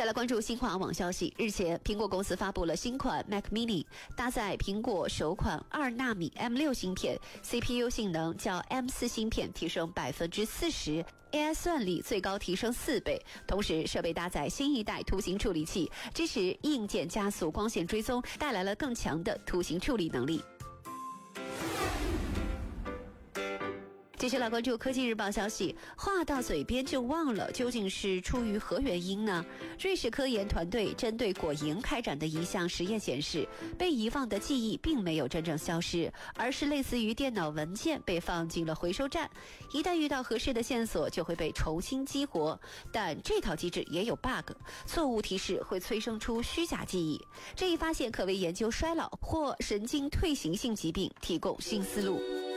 再来关注新华网消息，日前苹果公司发布了新款 Mac Mini， 搭载苹果首款2纳米 M6 芯片， CPU 性能较 M4 芯片提升 40%， AI 算力最高提升4倍，同时设备搭载新一代图形处理器，支持硬件加速光线追踪，带来了更强的图形处理能力。继续来关注科技日报消息，话到嘴边就忘了，究竟是出于何原因呢？瑞士科研团队针对果蝇开展的一项实验显示，被遗忘的记忆并没有真正消失，而是类似于电脑文件被放进了回收站，一旦遇到合适的线索就会被重新激活。但这套机制也有 bug， 错误提示会催生出虚假记忆。这一发现可为研究衰老或神经退行性疾病提供新思路。